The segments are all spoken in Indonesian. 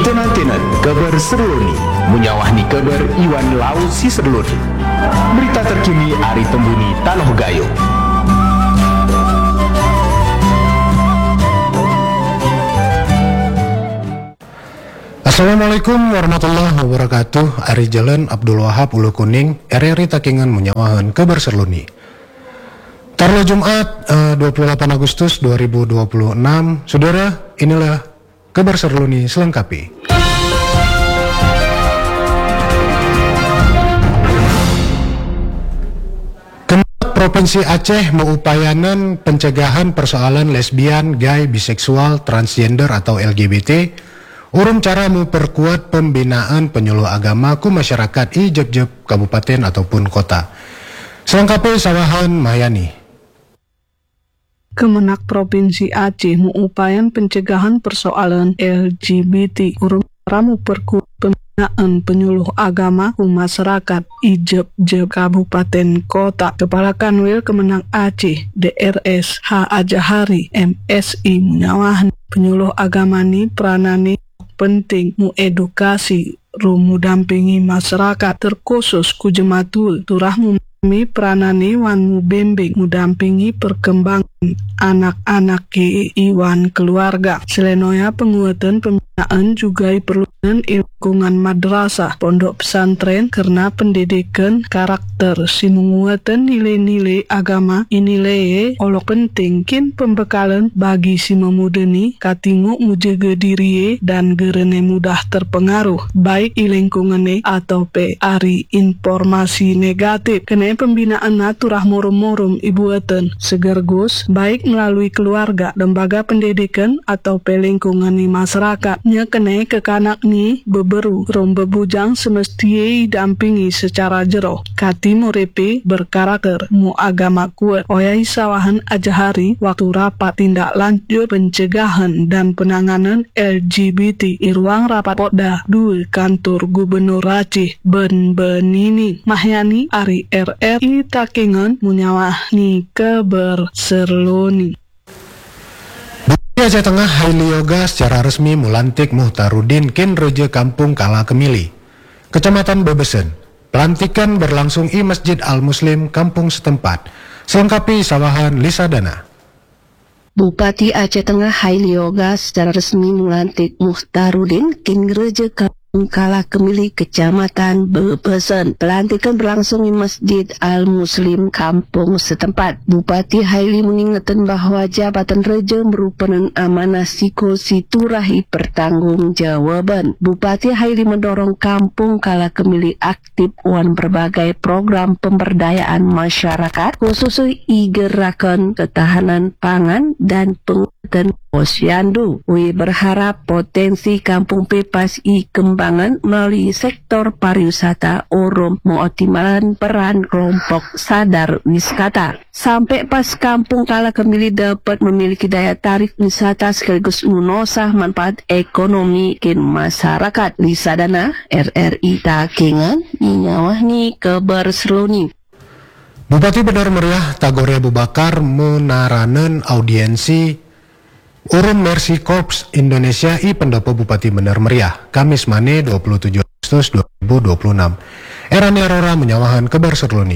Itenal-tenal kabar serloni munyawahni kabar Iwan Lau si serloni. Berita terkini Ari Tembuni Tanoh Gayo. Assalamualaikum warahmatullahi wabarakatuh. Ari Jalan Abdul Wahab Ulu Kuning RRI Takingan menyawahan kabar serluni. Tarlo Jumat 28 Agustus 2026. Saudara, inilah kabar serluni selengkapi. Kementerian Provinsi Aceh mengupayakan pencegahan persoalan lesbian, gay, biseksual, transgender atau LGBT. Urung cara memperkuat pembinaan penyuluh agama ku masyarakat i jeb-jeb kabupaten ataupun kota. Selengkapnya sawahan Mayani. Kemenak Provinsi Aceh mengupayakan pencegahan persoalan LGBT. Urung cara memperkuat pembinaan penyuluh agama ku masyarakat i jeb-jeb kabupaten kota. Kepala Kanwil Kemenak Aceh DRS H. Ajahari MSI menyawahan penyuluh agama ni peranani penting muedukasi rumu dampingi masyarakat terkhusus ku jematul turah mumi peranani wan mu bembing mudampingi perkembangan anak-anak ke iwan keluarga. Selenoya penguatan pembinaan juga diperlukan lingkungan madrasah pondok pesantren karena pendidikan karakter si menguatan nilai-nilai agama nilai olok penting kin pembekalan bagi si memudeni katingu mujaga diri dan gerene mudah terpengaruh baik i lingkungan atau pe ari informasi negatif kena pembinaan naturah morum-morum ibuatan segergus baik melalui keluarga, lembaga pendidikan atau pelingkungan ni masyarakat. Nya kena kekanak ni beberu rom bebujang semestinya dampingi secara jero. Kati murepi berkarakter mu agama kuat. Oyai sawahan Ajahari waktu rapat tindak lanjut pencegahan dan penanganan LGBT i ruang rapat Podda 2 kantor Gubernur Aceh Ben-Benini. Mahyani Ari RRI Takingan munyawah ni kabar serloni. Bupati Aceh Tengah Haili Yoga secara resmi melantik Muhtarudin Kin Reja Kampung Kala Kemili, Kecamatan Bebesen. Pelantikan berlangsung di Masjid Al-Muslim kampung setempat. Selengkapi sawahan Lisa Dana. Bupati Aceh Tengah Haili Yoga secara resmi melantik Muhtarudin Kin Reja Kampung Kala Kemili, Kecamatan Bebesen. Pelantikan berlangsung di Masjid Al-Muslim kampung setempat. Bupati Haili mengingatkan bahwa jabatan reja merupakan amanah siko siturahi pertanggungjawaban. Bupati Haili mendorong kampung Kala Kemili aktif wan berbagai program pemberdayaan masyarakat, khususnya gerakan ketahanan pangan dan penguatan posyandu. Wi berharap potensi kampung bebas i kembangan melalui sektor pariwisata urung mengoptimalkan peran kelompok sadar wisata. Sampai pas kampung Kala Kemili dapat memiliki daya tarik wisata sekaligus menosah manfaat ekonomi kin masyarakat. Lisa Dana, RRI Takingan, menyawahni kabar serloni. Bupati Benar Meriah Tagore Abu Bakar menaranen audiensi Urun Mercy Corps Indonesia i pendopo Bupati Benar Meriah Kamis Mane 27 Agustus 2026. Erani Arora menyawahan kabar serluni.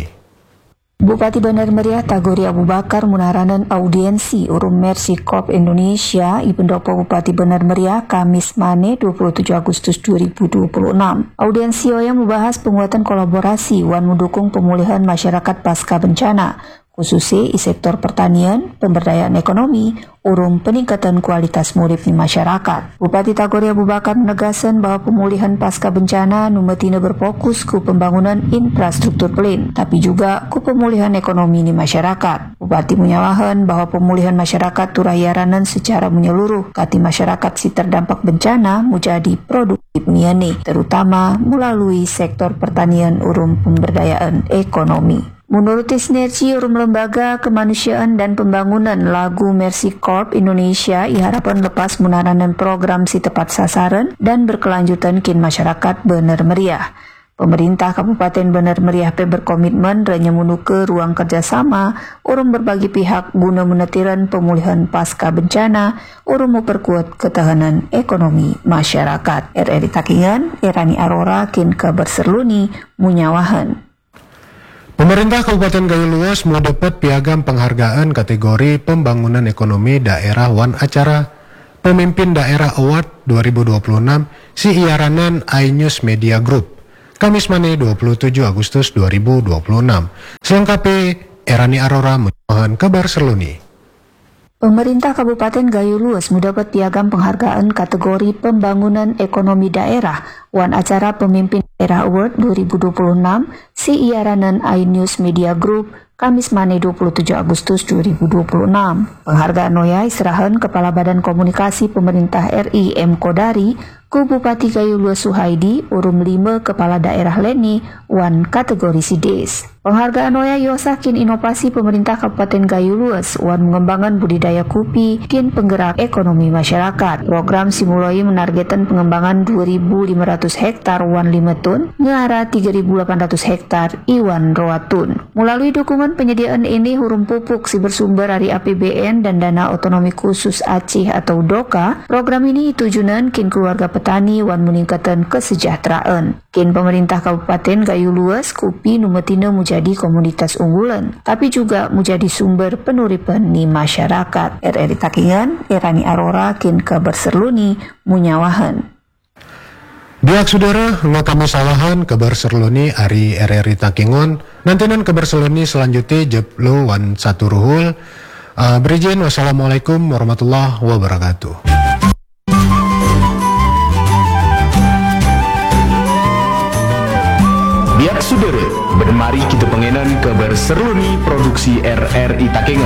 Bupati Benar Meriah Tagore Abu Bakar menaranen audiensi Urun Mercy Corps Indonesia i pendopo Bupati Benar Meriah Kamis Mane 27 Agustus 2026. Audiensi yang membahas penguatan kolaborasi wan mendukung pemulihan masyarakat pasca bencana, khususnya di sektor pertanian, pemberdayaan ekonomi, urung peningkatan kualitas urip di masyarakat. Bupati Tagore Abu Bakar menegaskan bahwa pemulihan pasca bencana numetina berfokus ku pembangunan infrastruktur pelin, tapi juga ku pemulihan ekonomi di masyarakat. Bupati menyawahan bahwa pemulihan masyarakat turayaranan secara menyeluruh kati masyarakat si terdampak bencana menjadi produktif niani, terutama melalui sektor pertanian urung pemberdayaan ekonomi. Menurut sinergi urung lembaga kemanusiaan dan pembangunan lagu Mercy Corps Indonesia, harapan lepas menaranan program si tepat sasaran dan berkelanjutan kin masyarakat Benar Meriah. Pemerintah Kabupaten Bener Meriah berkomitmen renyemunu ke ruang kerjasama urung berbagi pihak guna menetiran pemulihan pasca bencana urung memperkuat ketahanan ekonomi masyarakat. RRI Takingan, Irani Arora, kin kabar serluni, munyawahan. Pemerintah Kabupaten Gayo Luas mau dapat piagam penghargaan kategori pembangunan ekonomi daerah wan acara Pemimpin Daerah Award 2026 si iaranan iNews Media Group. Kamis Mane 27 Agustus 2026. Selengkapnya, Erani Arora menyampaikan kabar serluni. Pemerintah Kabupaten Gayo Luas mendapat piagam penghargaan kategori pembangunan ekonomi daerah wan acara Pemimpin Daerah Award 2026 si iaranan iNews Media Group Kamis Mane 27 Agustus 2026. Penghargaan noya iserahan Kepala Badan Komunikasi Pemerintah RI M. Kodari ku Bupati Gayo Luas Suhaidi urum 5 Kepala Daerah Leni wan kategori Sides. Penghargaan noya yosakin inovasi pemerintah Kabupaten Gayo Luas wan mengembangkan budidaya kopi kin penggerak ekonomi masyarakat. Program simuloi menargetkan pengembangan 2.500 hektar wan 5 tun ngara 3.800 hektar iwan roatun. Melalui dukungan penyediaan ini hurum pupuk si bersumber dari APBN dan dana otonomi khusus Aceh atau DOKA, program ini tujuan kin keluarga petani wan meningkatkan kesejahteraan. Kin pemerintah Kabupaten Gayo Luas kopi numetina menjadi komunitas unggulan, tapi juga menjadi sumber penuripan di masyarakat. RRI Takingan, Irani Arora, kin kabar serluni, munyawahan. Biak saudara, kami salahan kabar serluni ari RRI Takingon. Nantinan kabar serluni selanjutnya jeplo wan satu ruhul. Berizin, wassalamualaikum warahmatullahi wabarakatuh. Biak saudara, bermari kita pengenan kabar serluni produksi RRI Takengan.